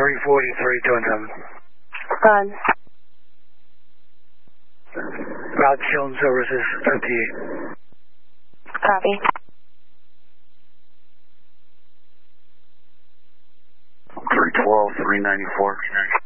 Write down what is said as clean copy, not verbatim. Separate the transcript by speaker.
Speaker 1: Run.
Speaker 2: Route Shield Services 58.
Speaker 1: Copy.
Speaker 3: 312, 394.